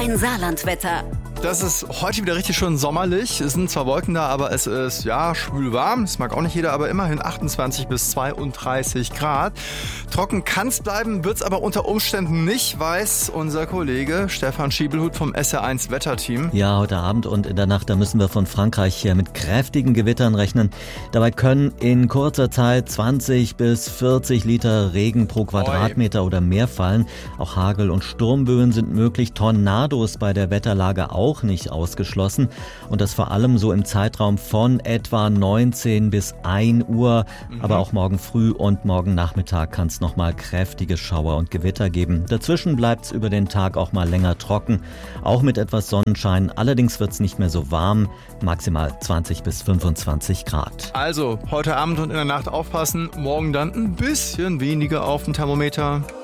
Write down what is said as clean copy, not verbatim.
Dein Saarlandwetter. Das ist heute wieder richtig schön sommerlich. Es sind zwar Wolken da, aber es ist schwül warm. Das mag auch nicht jeder, aber immerhin 28 bis 32 Grad. Trocken kann es bleiben, wird es aber unter Umständen nicht, weiß unser Kollege Stefan Schiebelhut vom SR1 Wetterteam. Ja, heute Abend und in der Nacht, da müssen wir von Frankreich her mit kräftigen Gewittern rechnen. Dabei können in kurzer Zeit 20 bis 40 Liter Regen pro Quadratmeter oder mehr fallen. Auch Hagel- und Sturmböen sind möglich. Tornados bei der Wetterlage auch nicht ausgeschlossen. Und das vor allem so im Zeitraum von etwa 19 bis 1 Uhr. Aber auch morgen früh und morgen Nachmittag kann es nochmal kräftige Schauer und Gewitter geben. Dazwischen bleibt es über den Tag auch mal länger trocken. Auch mit etwas Sonnenschein. Allerdings wird es nicht mehr so warm. Maximal 20 bis 25 Grad. Also heute Abend und in der Nacht aufpassen. Morgen dann ein bisschen weniger auf dem Thermometer.